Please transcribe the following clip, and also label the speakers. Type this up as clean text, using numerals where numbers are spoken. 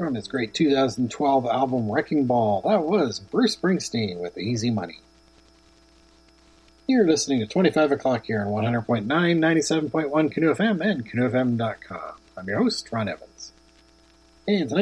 Speaker 1: from his great 2012 album Wrecking Ball. That was Bruce Springsteen with Easy Money. You're listening to 25 O'Clock here on 100.9, 97.1 Canoe FM and canoefm.com. I'm your host, Ron Evans. And tonight